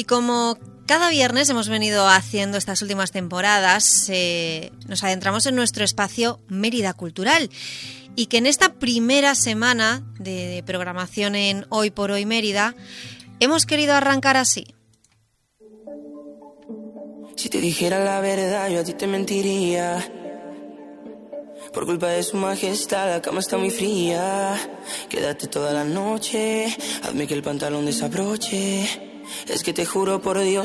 Y como cada viernes hemos venido haciendo estas últimas temporadas, nos adentramos en nuestro espacio Mérida Cultural. Y que en esta primera semana de programación en Hoy por Hoy Mérida, hemos querido arrancar así. Si te dijera la verdad, yo a ti te mentiría. Por culpa de su majestad, la cama está muy fría. Quédate toda la noche, hazme que el pantalón desabroche. Es que te juro por Dios